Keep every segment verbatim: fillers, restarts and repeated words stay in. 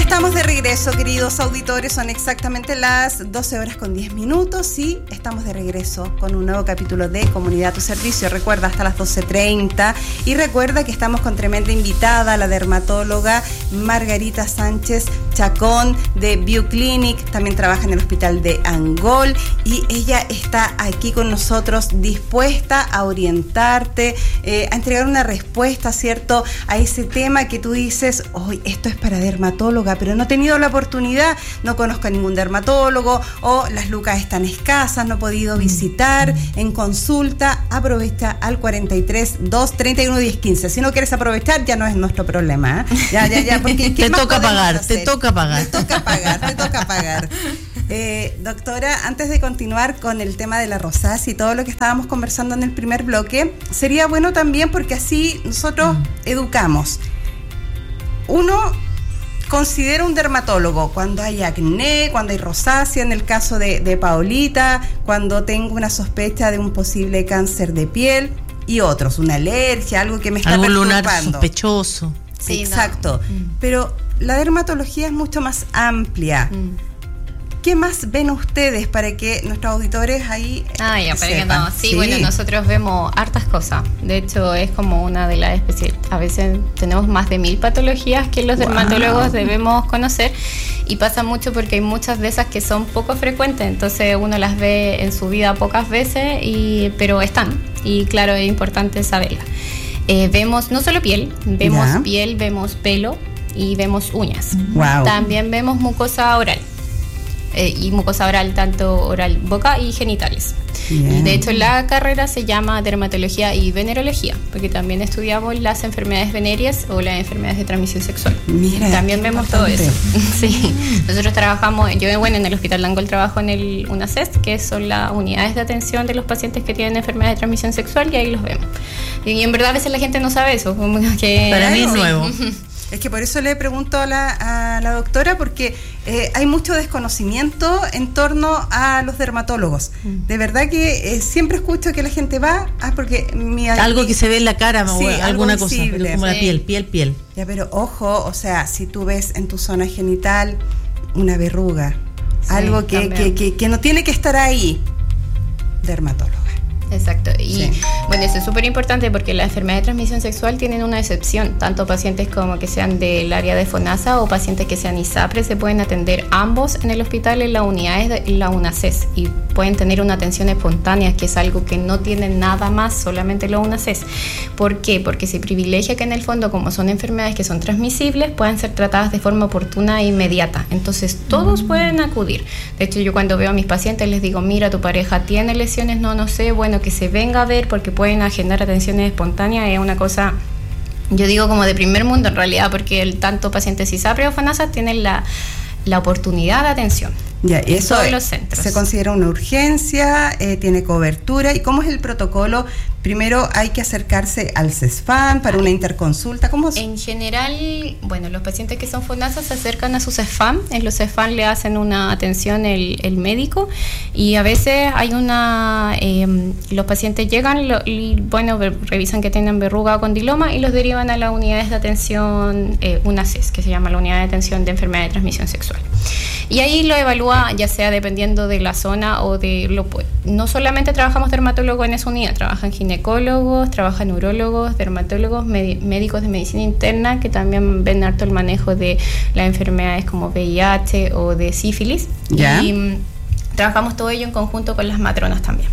Estamos de regreso, queridos auditores, son exactamente las doce horas con diez minutos y estamos de regreso con un nuevo capítulo de Comunidad a tu Servicio. Recuerda, hasta las doce treinta y recuerda que estamos con tremenda invitada, la dermatóloga Margarita Sánchez Chacón de Bioclinic, también trabaja en el hospital de Angol y ella está aquí con nosotros dispuesta a orientarte, eh, a entregar una respuesta, ¿cierto?, a ese tema que tú dices, hoy esto es para dermatóloga, pero no he tenido la oportunidad, no conozco a ningún dermatólogo o las lucas están escasas, no he podido visitar en consulta. Aprovecha al cuarenta y tres, dos, treinta y uno, diez, quince. Si no quieres aprovechar, ya no es nuestro problema, ¿eh? Ya, ya, ya, porque te toca pagar, hacer? te toca pagar. Te toca pagar, te toca pagar. Eh, doctora, antes de continuar con el tema de la rosácea y todo lo que estábamos conversando en el primer bloque, sería bueno también porque así nosotros mm. educamos. Uno considera un dermatólogo cuando hay acné, cuando hay rosácea, en el caso de, de Paulita, cuando tengo una sospecha de un posible cáncer de piel y otros, una alergia, algo que me está algún perturbando. Lunar sospechoso. Sí, exacto. No. Mm. Pero la dermatología es mucho más amplia. Mm. ¿Qué más ven ustedes para que nuestros auditores ahí Ah, ya, para que sepan? no. Sí, sí, bueno, nosotros vemos hartas cosas. De hecho, es como una de las especialidades. A veces tenemos más de mil patologías que los wow. dermatólogos debemos conocer. Y pasa mucho porque hay muchas de esas que son poco frecuentes. Entonces uno las ve en su vida pocas veces, y, pero están. Y claro, es importante saberlas. Eh, vemos no solo piel, vemos yeah. piel, vemos pelo y vemos uñas. Wow. También vemos mucosa oral. Eh, y mucosa oral, tanto oral, boca y genitales. Yeah. De hecho, la carrera se llama dermatología y venerología, porque también estudiamos las enfermedades venéreas o las enfermedades de transmisión sexual. Mira, también vemos importante. todo eso. Sí. Nosotros trabajamos, yo bueno, en el Hospital de Angol trabajo en el UNACES, que son las unidades de atención de los pacientes que tienen enfermedades de transmisión sexual, y ahí los vemos. Y en verdad a veces la gente no sabe eso. Como que, Para mí es nuevo. Es que por eso le pregunto a la, a la doctora, porque eh, hay mucho desconocimiento en torno a los dermatólogos. Mm. De verdad que eh, siempre escucho que la gente va, ah, porque mi, algo mi, que se ve en la cara, sí, o alguna cosa, pero como sí. la piel, piel, piel. Ya, pero ojo, o sea, si tú ves en tu zona genital una verruga, sí, algo que, que, que, que no tiene que estar ahí, dermatólogo. Exacto, y sí. bueno, eso es súper importante porque las enfermedades de transmisión sexual tienen una excepción, tanto pacientes como que sean del área de FONASA o pacientes que sean ISAPRE se pueden atender ambos en el hospital en las unidades de la UNACES y pueden tener una atención espontánea, que es algo que no tienen nada más, solamente la UNACES. ¿Por qué? Porque se privilegia que en el fondo, como son enfermedades que son transmisibles, puedan ser tratadas de forma oportuna e inmediata, entonces todos mm. pueden acudir. De hecho, yo cuando veo a mis pacientes les digo, mira, tu pareja tiene lesiones, no, no sé, bueno, que se venga a ver porque pueden agendar atenciones espontáneas, es una cosa, yo digo como de primer mundo en realidad, porque el tanto pacientes ISAPRE o FONASA tienen la, la oportunidad de atención. Ya, y eso todos los centros. Se considera una urgencia, eh, tiene cobertura. ¿Y cómo es el protocolo? Primero hay que acercarse al CESFAM para una interconsulta. ¿Cómo es? En general, bueno, los pacientes que son FONASA se acercan a su CESFAM. En los CESFAM le hacen una atención el, el médico y a veces hay una... Eh, los pacientes llegan lo, y, bueno, revisan que tienen verruga o condiloma y los derivan a las unidades de atención eh, UNACES, que se llama la Unidad de Atención de Enfermedad de Transmisión Sexual. Y ahí lo evalúa, ya sea dependiendo de la zona o de lo... No solamente trabajamos dermatólogos en esa unidad, trabajan ginecólogos, trabajan urólogos, dermatólogos, med- médicos de medicina interna, que también ven harto el manejo de las enfermedades como V I H o de sífilis. ¿Ya? Y um, trabajamos todo ello en conjunto con las matronas también.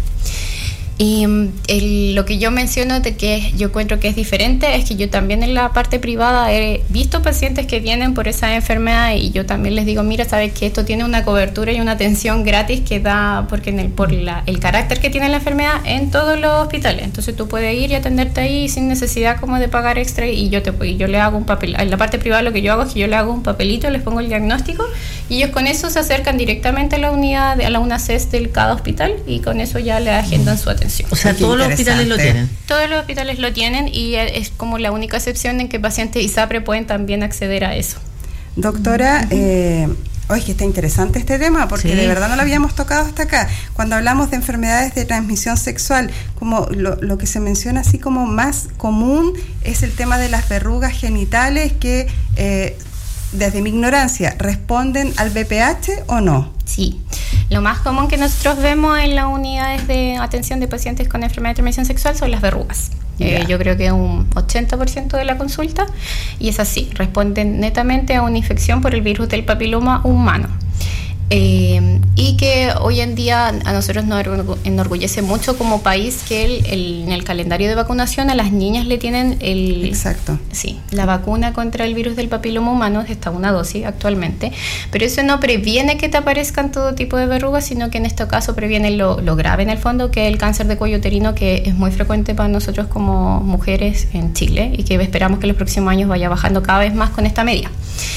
Y el, lo que yo menciono de que yo encuentro que es diferente es que yo también en la parte privada he visto pacientes que vienen por esa enfermedad y yo también les digo, mira, sabes que esto tiene una cobertura y una atención gratis que da, porque en el, por la, el carácter que tiene la enfermedad en todos los hospitales, entonces tú puedes ir y atenderte ahí sin necesidad como de pagar extra y yo, te, y yo le hago un papel, en la parte privada lo que yo hago es que yo le hago un papelito, les pongo el diagnóstico y ellos con eso se acercan directamente a la unidad, a la UNACES del cada hospital y con eso ya le agendan su atención. O sea, todos los hospitales lo tienen. Todos los hospitales lo tienen y es como la única excepción en que pacientes ISAPRE pueden también acceder a eso. Doctora, uh-huh. eh, hoy que está interesante este tema porque sí. de verdad no lo habíamos tocado hasta acá. Cuando hablamos de enfermedades de transmisión sexual, como lo, lo que se menciona así como más común es el tema de las verrugas genitales que... Eh, desde mi ignorancia, ¿responden al B P H o no? Sí, lo más común que nosotros vemos en las unidades de atención de pacientes con enfermedad de transmisión sexual son las verrugas. Yeah. Eh, yo creo que un ochenta por ciento de la consulta, y es así, responden netamente a una infección por el virus del papiloma humano. Eh, y que hoy en día a nosotros nos enorgullece mucho como país que el, el, en el calendario de vacunación a las niñas le tienen el, Exacto. Sí, la vacuna contra el virus del papiloma humano, está una dosis actualmente, pero eso no previene que te aparezcan todo tipo de verrugas, sino que en este caso previene lo, lo grave en el fondo, que es el cáncer de cuello uterino, que es muy frecuente para nosotros como mujeres en Chile y que esperamos que en los próximos años vaya bajando cada vez más con esta medida.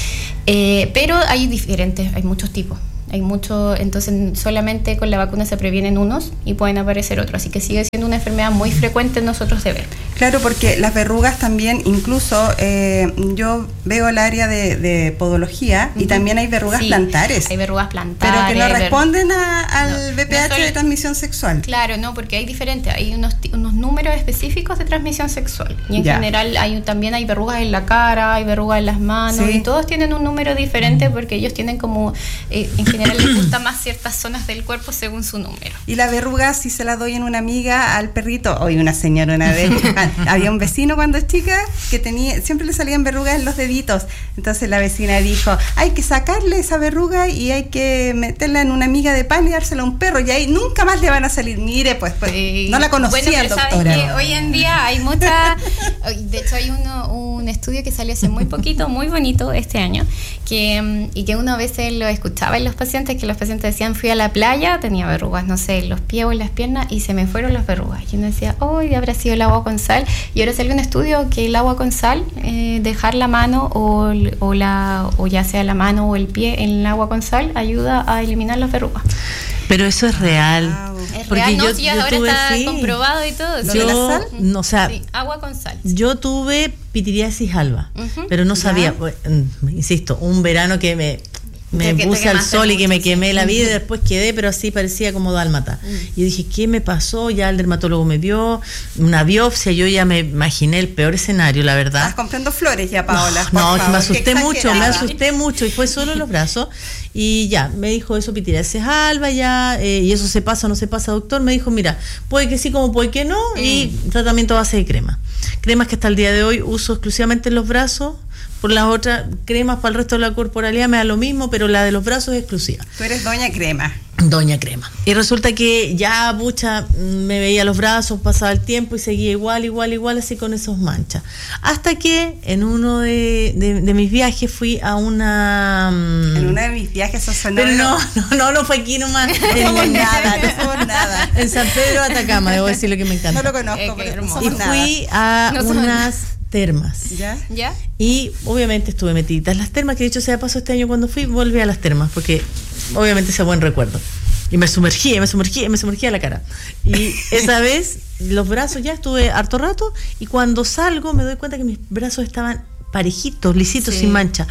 Eh, pero hay diferentes, hay muchos tipos. Hay mucho, entonces solamente con la vacuna se previenen unos y pueden aparecer otros, así que sigue siendo una enfermedad muy frecuente en nosotros de ver. Claro, porque las verrugas también, incluso eh, yo veo el área de, de podología y uh-huh. también hay verrugas sí, plantares. Hay verrugas plantares. Pero que no responden a, al no, B P H no solo, de transmisión sexual. Claro, no, porque hay diferentes, hay unos, unos números específicos de transmisión sexual. Y en ya. general hay, también hay verrugas en la cara, hay verrugas en las manos, sí. y todos tienen un número diferente porque ellos tienen como, eh, en general les gusta más ciertas zonas del cuerpo según su número. Y la verruga, si se la doy en una amiga al perrito, hoy una señora una vez, había un vecino cuando es chica que tenía, siempre le salían verrugas en los deditos, entonces la vecina dijo, hay que sacarle esa verruga y hay que meterla en una miga de pan y dársela a un perro, y ahí nunca más le van a salir. Mire, pues, pues sí. no la conocía, bueno, doctora. Que hoy en día hay mucha, de hecho hay uno, un estudio que salió hace muy poquito, muy bonito este año, que, y que uno a veces lo escuchaba en los pacientes, que los pacientes decían, fui a la playa, tenía verrugas, no sé, en los pies o en las piernas, y se me fueron las verrugas. Y uno decía, oh, habrá sido el agua con sal. Y ahora salió un estudio que el agua con sal, eh, dejar la mano o, o, la, o ya sea la mano o el pie en el agua con sal, ayuda a eliminar las verrugas. Pero eso es real. Wow. Es porque real, no, yo, si yo ahora tuve, está sí, comprobado y todo. Yo, ¿de la sal? No, o sea, sí, agua con sal. Sí. Yo tuve pitiriasis alba, uh-huh. pero no sabía, pues, insisto, un verano que me... me te, puse te al sol y que me quemé la vida, y después quedé, pero así parecía como dálmata. Mm. Y dije, ¿qué me pasó? Ya el dermatólogo me vio, una biopsia, yo ya me imaginé el peor escenario, la verdad. Estás comprando flores ya, Paola. No, no, me asusté mucho, me asusté mucho, y fue solo los brazos. Y ya, me dijo eso, pitiriasis alba, ya, eh, y eso se pasa o no se pasa, doctor. Me dijo, mira, puede que sí como puede que no, mm. y tratamiento a base de crema. Cremas que hasta el día de hoy uso exclusivamente en los brazos. Por las otras cremas para el resto de la corporalidad me da lo mismo, pero la de los brazos es exclusiva. Tú eres doña crema. Doña crema. Y resulta que ya, pucha, me veía los brazos, pasaba el tiempo y seguía igual, igual, igual, así con esas manchas. Hasta que en uno de, de, de mis viajes fui a una... En uno de mis viajes, eso sonó... Pero no, no, no, no fue aquí nomás. No somos nada, no somos nada. En San Pedro de Atacama, debo decir lo que me encanta. No lo conozco, eh, pero no Y fui nada. a no unas... termas. ¿Ya? ¿Ya? Y obviamente estuve metida en las termas, que de hecho se pasó este año cuando fui, volví a las termas, porque obviamente ese buen recuerdo. Y me sumergí, me sumergí, me sumergí a la cara. Y esa vez los brazos ya estuve harto rato, y cuando salgo me doy cuenta que mis brazos estaban parejitos, lisitos, sí, sin mancha.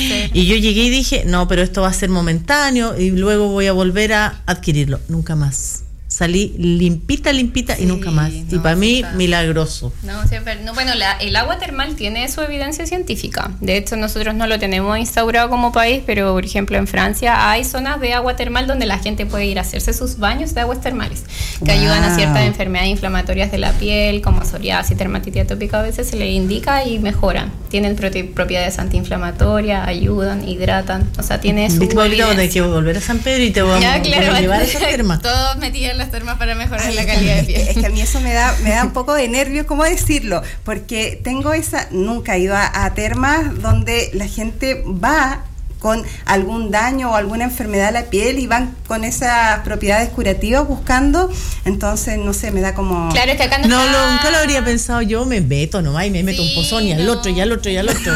Y yo llegué y dije, no, pero esto va a ser momentáneo y luego voy a volver a adquirirlo. Nunca más. Salí limpita, limpita, sí, y nunca más. No, y para mí, está milagroso. No, siempre, no, bueno, la, el agua termal tiene su evidencia científica. De hecho, nosotros no lo tenemos instaurado como país, pero por ejemplo en Francia hay zonas de agua termal donde la gente puede ir a hacerse sus baños de aguas termales, que wow. ayudan a ciertas enfermedades inflamatorias de la piel, como psoriasis, dermatitis atópica, a veces se le indica y mejoran. Tienen propiedades antiinflamatorias, ayudan, hidratan, o sea, tiene su evidencia. Vamos que volver a San Pedro y te voy a, claro, a llevar a esas termas. Todos metidos en las termas para mejorar Ay, la calidad de piel. Es que a mí eso me da me da un poco de nervios, ¿cómo decirlo? Porque tengo esa, nunca he ido a, a termas donde la gente va con algún daño o alguna enfermedad a la piel y van con esas propiedades curativas buscando, entonces no sé, me da como... Claro, es que acá no, no está... lo, nunca lo habría pensado yo, me meto nomás y me meto sí, un pozón y al no. otro y al otro y al otro.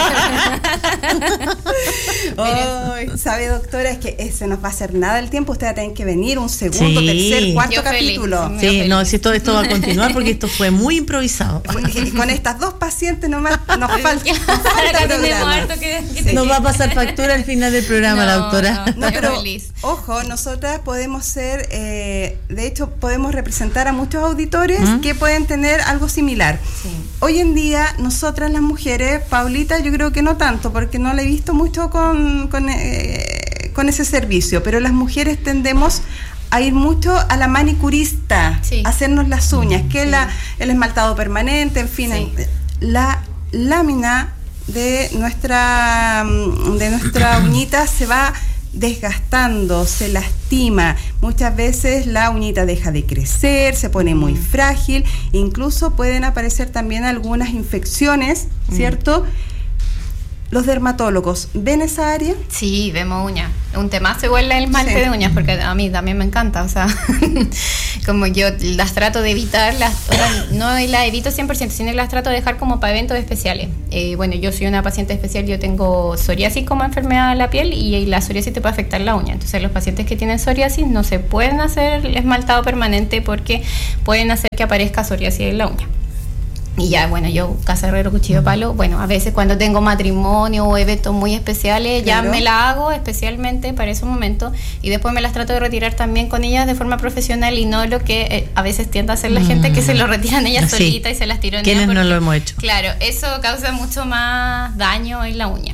Oh, ¿sabe, doctora? Es que eh, se nos va a hacer nada el tiempo, usted va a tener que venir un segundo, sí. tercer, cuarto yo capítulo. Feliz, sí, feliz. No, si esto, esto va a continuar porque esto fue muy improvisado. Con estas dos pacientes nomás nos falta, nos falta programa. Que, que sí. Nos va a pasar factura al final del programa, no, la doctora. No, no, pero feliz. Ojo, nosotras podemos ser, eh, de hecho podemos representar a muchos auditores ¿Mm? que pueden tener algo similar. Sí. hoy en día nosotras las mujeres, Paulita yo creo que no tanto, porque no la he visto mucho con, con, eh, con ese servicio, pero las mujeres tendemos a ir mucho a la manicurista, sí. a hacernos las uñas, que sí. la, el esmaltado permanente, en fin, sí. la lámina de nuestra, de nuestra uñita se va desgastando, se lastima, muchas veces la uñita deja de crecer, se pone muy frágil, incluso pueden aparecer también algunas infecciones, ¿cierto? Mm. ¿Los dermatólogos ven esa área? Sí, vemos uñas. Un temazo igual el esmalte sí. de uñas, porque a mí también me encanta, o sea, como yo las trato de evitar, las, o sea, no las evito cien por ciento, sino que las trato de dejar como para eventos especiales. Eh, bueno, yo soy una paciente especial, yo tengo psoriasis como enfermedad de la piel y la psoriasis te puede afectar la uña. Entonces los pacientes que tienen psoriasis no se pueden hacer esmaltado permanente porque pueden hacer que aparezca psoriasis en la uña. Y ya, bueno, yo, casa herrero, cuchillo palo, bueno, a veces cuando tengo matrimonio o eventos muy especiales, claro. ya me la hago especialmente para ese momento y después me las trato de retirar también con ellas de forma profesional y no lo que eh, a veces tiende a hacer la mm. gente, que se lo retiran ellas sí. solitas y se las tiran. ¿Quiénes no lo hemos hecho? Claro, eso causa mucho más daño en la uña.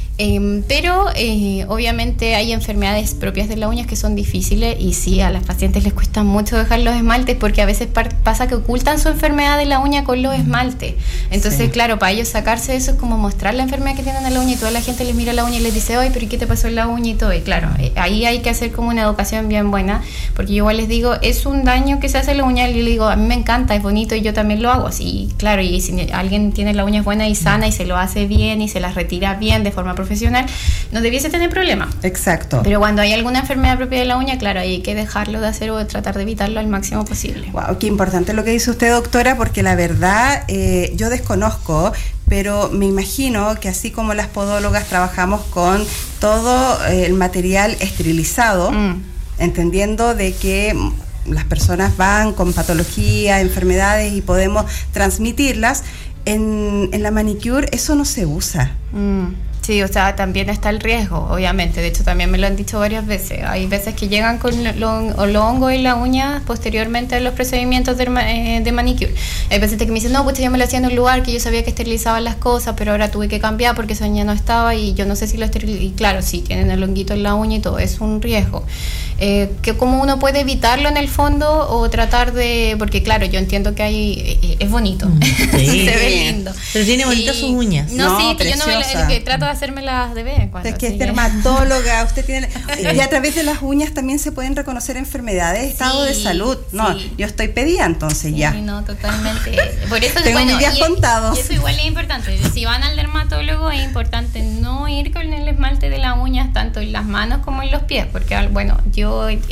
Eh, pero eh, obviamente hay enfermedades propias de la uña que son difíciles y sí, a las pacientes les cuesta mucho dejar los esmaltes porque a veces par- pasa que ocultan su enfermedad de la uña con los esmaltes. Entonces, sí. claro, para ellos sacarse eso es como mostrar la enfermedad que tienen en la uña y toda la gente les mira la uña y les dice, oye, pero ¿y qué te pasó en la uña? Y todo. Y claro, eh, ahí hay que hacer como una educación bien buena, porque yo igual les digo, es un daño que se hace en la uña y les digo, a mí me encanta, es bonito y yo también lo hago. Así, claro, y si alguien tiene la uña buena y sana y se lo hace bien y se las retira bien de forma profesional, no debiese tener problema. Exacto. Pero cuando hay alguna enfermedad propia de la uña, claro, hay que dejarlo de hacer o tratar de evitarlo al máximo posible. Wow, qué importante lo que dice usted, doctora, porque la verdad eh, yo desconozco, pero me imagino que así como las podólogas trabajamos con todo eh, el material esterilizado, mm. entendiendo de que las personas van con patologías, enfermedades y podemos transmitirlas, en, en la manicure eso no se usa. Mm. Sí, o sea, también está el riesgo, obviamente. De hecho, también me lo han dicho varias veces. Hay veces que llegan con los lo hongos en la uña posteriormente a los procedimientos de, eh, de manicure. Hay veces que me dicen, no, pues yo me lo hacía en un lugar que yo sabía que esterilizaban las cosas, pero ahora tuve que cambiar porque esa uña no estaba y yo no sé si lo esterilizé. Y claro, sí, tienen el honguito en la uña y todo, es un riesgo. Eh, que como uno puede evitarlo en el fondo o tratar de, porque claro, yo entiendo que hay, eh, es bonito, sí. se ve lindo. Pero tiene bonitas sus uñas. No, no sí, pero yo no me lo, que trato de hacérmelas de vez en cuando. Es que es dermatóloga, usted tiene, y a través de las uñas también se pueden reconocer enfermedades, estado sí, de salud. No, sí. yo estoy pedida entonces sí, ya. No, totalmente. Por eso tengo bueno, mis días y, contados. Y eso igual es importante. Si van al dermatólogo es importante no ir con el esmalte de las uñas tanto en las manos como en los pies, porque bueno, yo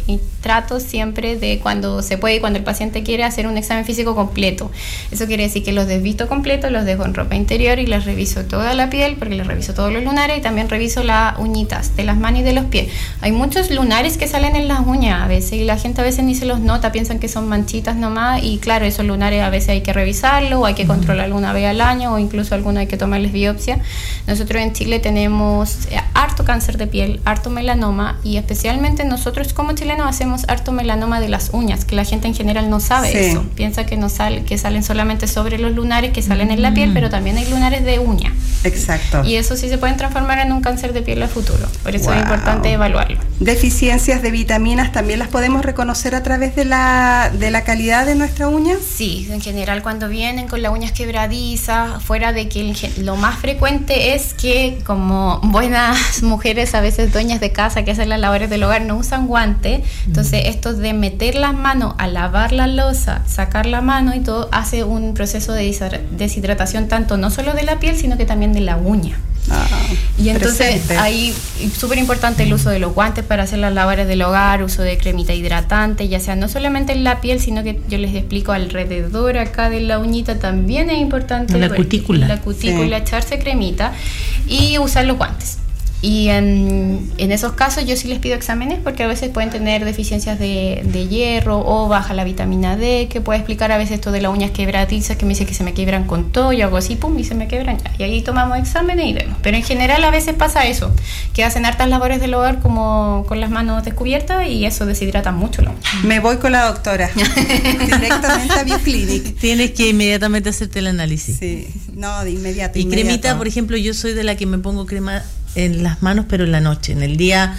trato siempre de cuando se puede y cuando el paciente quiere hacer un examen físico completo. Eso quiere decir que los desvisto completo, los dejo en ropa interior y les reviso toda la piel, porque les reviso todos los lunares y también reviso las uñitas de las manos y de los pies. Hay muchos lunares que salen en las uñas a veces y la gente a veces ni se los nota, piensan que son manchitas nomás y claro, esos lunares a veces hay que revisarlo o hay que controlarlo una vez al año o incluso algunos hay que tomarles biopsia. Nosotros en Chile tenemos harto cáncer de piel, harto melanoma y especialmente nosotros como chilenos hacemos harto melanoma de las uñas, que la gente en general no sabe sí. eso, piensa que no sale, que salen solamente sobre los lunares que salen en la piel, pero también hay lunares de uña. Exacto. Y eso sí se pueden transformar en un cáncer de piel a futuro, por eso wow. es importante evaluarlo. Deficiencias de vitaminas también las podemos reconocer a través de la de la calidad de nuestra uña. Sí, en general cuando vienen con las uñas quebradizas, fuera de que el, lo más frecuente es que como buenas mujeres, a veces dueñas de casa que hacen las labores del hogar no usan guantes, entonces mm. esto de meter las manos a lavar la loza, sacar la mano y todo, hace un proceso de deshidratación tanto no solo de la piel, sino que también de la uña. Ah, y entonces presente. Ahí súper importante el uso de los guantes para hacer las labores del hogar, uso de cremita hidratante, ya sea no solamente en la piel, sino que yo les explico alrededor acá de la uñita también es importante en la cutícula, en la cutícula sí. echarse cremita y usar los guantes. Y en, en esos casos yo sí les pido exámenes porque a veces pueden tener deficiencias de, de hierro o baja la vitamina D, que puede explicar a veces esto de las uñas quebradizas, que me dice que se me quiebran con todo y hago así, pum, y se me quebran ya. Y ahí tomamos exámenes y vemos. Pero en general a veces pasa eso, que hacen hartas labores del hogar como con las manos descubiertas y eso deshidrata mucho la uña. Me voy con la doctora directamente a Bioclinic. Tienes que inmediatamente hacerte el análisis. Sí, no, de inmediato. Y inmediato. cremita, por ejemplo, yo soy de la que me pongo crema en las manos, pero en la noche. En el día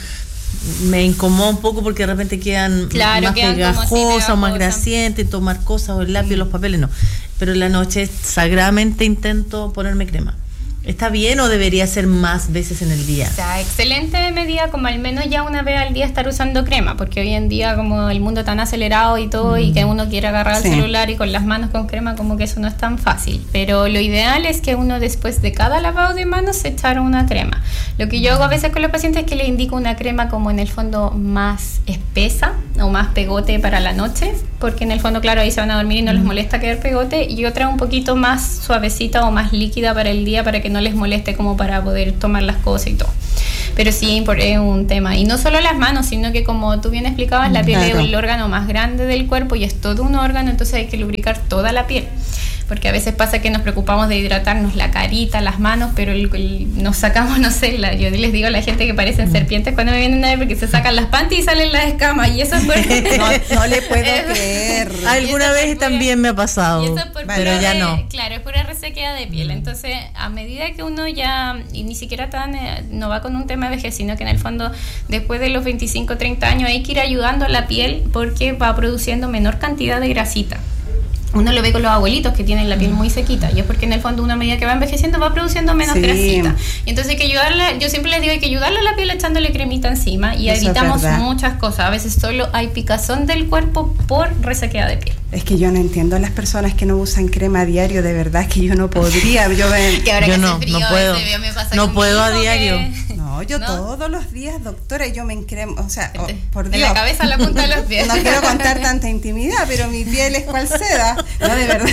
me incomoda un poco porque de repente quedan claro, más quedan pegajosas o más grasientes, tomar cosas o el lápiz, los papeles, no. Pero en la noche sagradamente intento ponerme crema. ¿Está bien o debería ser más veces en el día? O sea, excelente medida, como al menos ya una vez al día estar usando crema, porque hoy en día como el mundo tan acelerado y todo, mm. y que uno quiere agarrar sí. el celular y con las manos con crema, como que eso no es tan fácil. Pero lo ideal es que uno después de cada lavado de manos se echara una crema. Lo que yo hago a veces con los pacientes es que les indico una crema como en el fondo más espesa o más pegote para la noche, porque en el fondo, claro, ahí se van a dormir y no mm. les molesta quedar pegote, y otra un poquito más suavecita o más líquida para el día, para que no les moleste, como para poder tomar las cosas y todo. Pero sí, es un tema. Y no solo las manos, sino que como tú bien explicabas, la piel claro. es el órgano más grande del cuerpo y es todo un órgano, entonces hay que lubricar toda la piel. Porque a veces pasa que nos preocupamos de hidratarnos la carita, las manos, pero el, el, nos sacamos, no sé, la, yo les digo a la gente que parecen serpientes cuando me vienen a ver porque se sacan las panties y salen las escamas, y eso es por... no, no le puedo creer. Alguna vez pura, también me ha pasado, y eso es por pero ya de, no. Claro, es pura resequedad de piel. Entonces, a medida que uno ya, y ni siquiera tan, eh, no va con un tema de vejez, sino que en el fondo, después de los veinticinco, treinta años, hay que ir ayudando a la piel porque va produciendo menor cantidad de grasita. Uno lo ve con los abuelitos que tienen la piel muy sequita, y es porque en el fondo una a medida que va envejeciendo va produciendo menos sí. grasita. Y entonces hay que ayudarle, yo siempre les digo, hay que ayudarle a la piel echándole cremita encima, y eso evitamos muchas cosas. A veces solo hay picazón del cuerpo por resequedad de piel. Es que yo no entiendo a las personas que no usan crema a diario, de verdad es que yo no podría. Yo, ven, que ahora yo que no, hace frío, no puedo, ese, me pasa no puedo a diario. Que... No, yo ¿no? todos los días, doctora, yo me encremo, o sea, oh, por Dios. De la cabeza a la punta de los pies. No quiero contar tanta intimidad, pero mi piel es cual seda. No, de verdad.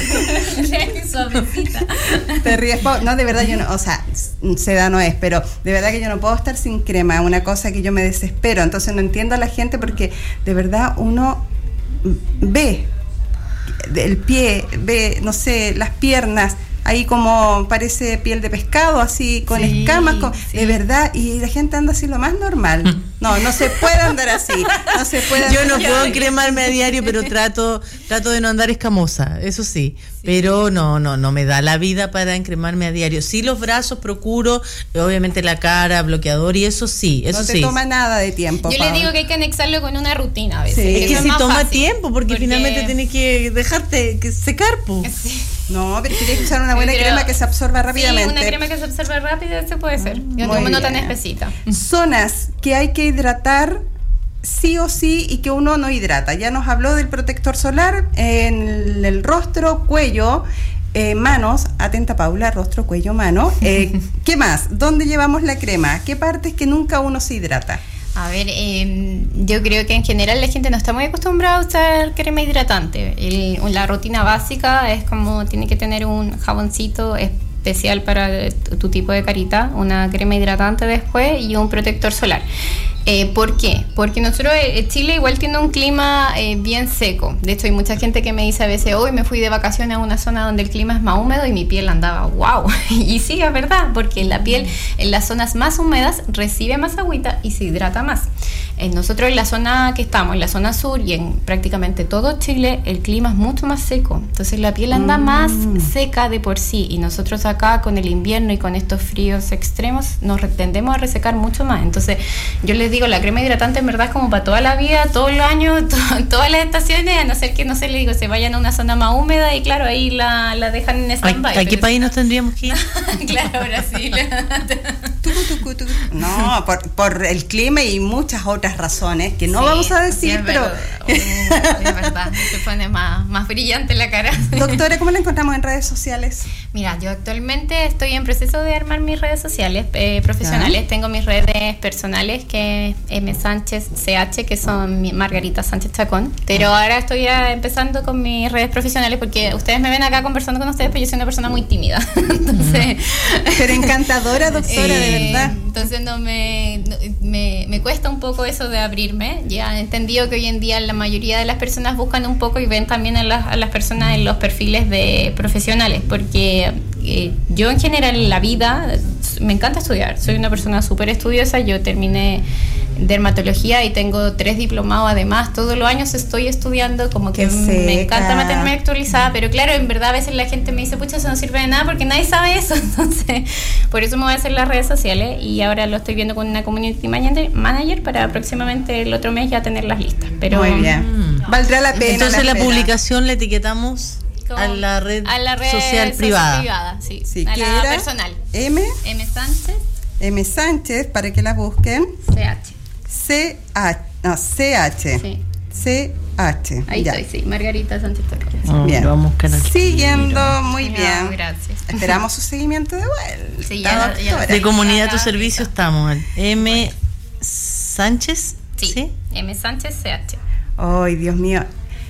Suavecita. Te ríes, no, de verdad yo no, o sea, seda no es, pero de verdad que yo no puedo estar sin crema, una cosa que yo me desespero. Entonces no entiendo a la gente porque de verdad uno ve el pie, ve, no sé, las piernas, ahí como parece piel de pescado, así con sí, escamas, con, sí. de verdad, y la gente anda así lo más normal. No, no se puede andar así, no se puede Yo no andar puedo cremarme a diario, pero trato trato de no andar escamosa, eso sí, sí. Pero no, no, no me da la vida para encremarme a diario. Sí, los brazos procuro, obviamente la cara, bloqueador y eso sí, eso no te sí. toma nada de tiempo. Yo le digo que hay que anexarlo con una rutina a veces. Sí. Es que es si toma fácil, tiempo, porque, porque finalmente tienes que dejarte que secar, po. Sí. No, pero tienes que usar una buena pero, crema que se absorba rápidamente. Sí, una crema que se absorba rápido, se puede ser. Yo tomo no tan espesita. Zonas que hay que hidratar sí o sí y que uno no hidrata. Ya nos habló del protector solar en el, el rostro, cuello, eh, manos. Atenta, Paula, rostro, cuello, mano. Eh, ¿Qué más? ¿Dónde llevamos la crema? ¿Qué partes que nunca uno se hidrata? A ver, eh, yo creo que en general la gente no está muy acostumbrada a usar crema hidratante. El, la rutina básica es como tiene que tener un jaboncito especial para tu tipo de carita, una crema hidratante después y un protector solar. Eh, ¿Por qué? Porque nosotros, eh, Chile igual tiene un clima eh, bien seco. De hecho, hay mucha gente que me dice a veces, hoy me fui de vacaciones a una zona donde el clima es más húmedo y mi piel andaba, wow. Y sí, es verdad, porque la piel en las zonas más húmedas recibe más agüita y se hidrata más. Eh, nosotros en la zona que estamos, en la zona sur y en prácticamente todo Chile, el clima es mucho más seco. Entonces la piel anda mm. más seca de por sí. Y nosotros acá con el invierno y con estos fríos extremos nos tendemos a resecar mucho más. Entonces yo les digo, la crema hidratante en verdad es como para toda la vida, todos los años, to- todas las estaciones, a no ser que, no sé, les digo, se vayan a una zona más húmeda y claro, ahí la, la dejan en stand-by. ¿A qué país nos tendríamos que ir? Claro, Brasil. No, por, por el clima y muchas otras razones que no sí, vamos a decir, sí, pero... Uh, es verdad, se pone más, más brillante la cara. Doctora, ¿cómo la encontramos en redes sociales? Mira, yo actualmente estoy en proceso de armar mis redes sociales eh, profesionales. ¿Ah? Tengo mis redes personales, que es M Sánchez C H, que son mi Margarita Sánchez Chacón. Pero ahora estoy empezando con mis redes profesionales, porque ustedes me ven acá conversando con ustedes, pero yo soy una persona muy tímida. Entonces, pero encantadora, doctora, eh, de verdad. Entonces no me, no, me me cuesta un poco eso de abrirme. Ya he entendido que hoy en día la mayoría de las personas buscan un poco y ven también a las, a las personas en los perfiles de profesionales, porque Eh, yo en general en la vida me encanta estudiar, soy una persona súper estudiosa. Yo terminé dermatología y tengo tres diplomados además, todos los años estoy estudiando, como que me encanta mantenerme actualizada, pero claro, en verdad a veces la gente me dice, pucha, eso no sirve de nada porque nadie sabe eso. Entonces por eso me voy a hacer las redes sociales, y ahora lo estoy viendo con una community manager para próximamente el otro mes ya tener las listas. Pero muy bien, mm. valdrá la pena. Entonces la, la publicación la etiquetamos a la red, a la red social, social privada, privada sí. Sí, a la era personal. M M Sánchez M Sánchez, para que la busquen. C H C H no, C H sí. C H Ahí ya. estoy, sí, Margarita Sánchez Chacón. Oh, bien, vamos a siguiendo muy no, bien. Gracias. Esperamos su seguimiento de vuelta. Sí, ya, ya, de comunidad tu servicio estamos. M Sánchez. Sí, ¿sí? M Sánchez C H. Ay, Dios mío.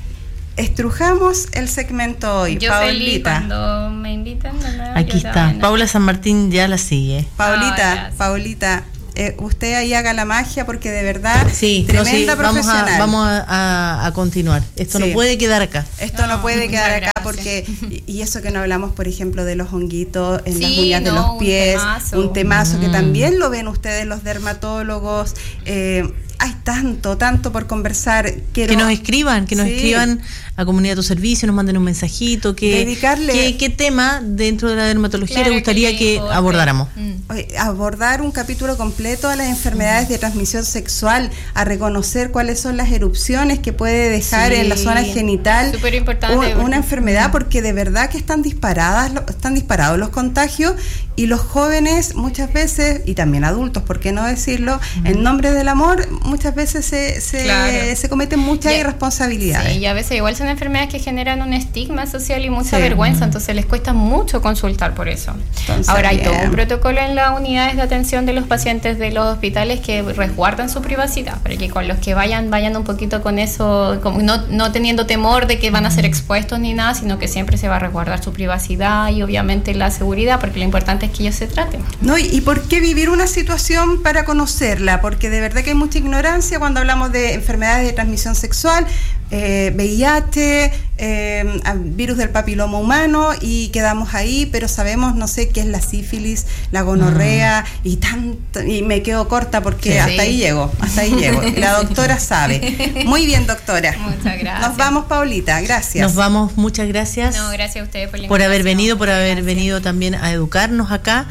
Estrujamos el segmento hoy. Yo Paulita. Feliz cuando me invitan. No, aquí está. No. Paula San Martín ya la sigue. Paulita, oh, Paulita, eh, usted ahí haga la magia, porque de verdad, sí, tremenda no, sí, profesional. Vamos, a, vamos a, a continuar. Esto sí. no puede quedar acá. Esto no, no puede quedar acá gracias. porque, y, y eso que no hablamos, por ejemplo, de los honguitos en sí, las uñas no, de los pies, un temazo, un temazo mm. que también lo ven ustedes los dermatólogos. Eh, hay tanto, tanto por conversar. Quiero, que nos escriban, que nos sí. escriban a Comunidad Tu Servicio, nos manden un mensajito, que dedicarle qué, qué tema dentro de la dermatología claro, le gustaría que, que abordáramos. Mm. Abordar un capítulo completo a las enfermedades mm. de transmisión sexual, a reconocer cuáles son las erupciones que puede dejar sí. en la zona genital súper importante, un, una enfermedad, porque de verdad que están disparadas, están disparados los contagios, y los jóvenes muchas veces, y también adultos, por qué no decirlo, mm. en nombre del amor muchas veces se, se, claro. se cometen muchas y, irresponsabilidades. Sí, y a veces igual son enfermedades que generan un estigma social y mucha sí. vergüenza, entonces les cuesta mucho consultar por eso. Entonces, ahora hay bien. todo un protocolo en las unidades de atención de los pacientes de los hospitales que resguardan su privacidad, para que con los que vayan, vayan un poquito con eso, como no, no teniendo temor de que van a ser expuestos ni nada, sino que siempre se va a resguardar su privacidad y obviamente la seguridad, porque lo importante es que ellos se traten. No, y, y por qué vivir una situación para conocerla, porque de verdad que hay mucha ignorancia cuando hablamos de enfermedades de transmisión sexual, eh, V I H, eh, virus del papiloma humano, y quedamos ahí, pero sabemos, no sé, qué es la sífilis, la gonorrea, mm. y tanto, y me quedo corta porque sí, hasta sí. ahí llego, hasta ahí llego. La doctora sabe. Muy bien, doctora. Muchas gracias. Nos vamos, Paulita, gracias. Nos vamos, muchas gracias. No, gracias a ustedes por la por haber venido, por haber gracias. venido también a educarnos acá,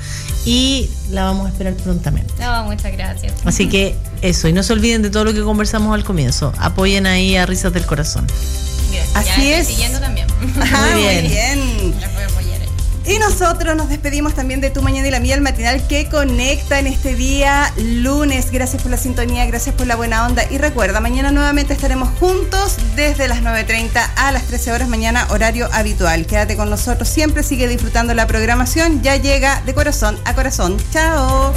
y la vamos a esperar prontamente. No, muchas gracias. Así que eso, y no se olviden de todo lo que conversamos al comienzo. Apoyen ahí a Risas del Corazón. Gracias. Así ya es. Estoy siguiendo también. Ajá, muy bien. Muy bien. Las voy a apoyar. Y nosotros nos despedimos también de Tu Mañana y la Mía, el matinal que conecta en este día lunes. Gracias por la sintonía, gracias por la buena onda. Y recuerda, mañana nuevamente estaremos juntos desde las nueve treinta a las trece horas, mañana horario habitual. Quédate con nosotros siempre, sigue disfrutando la programación. Ya llega De Corazón a Corazón. Chao.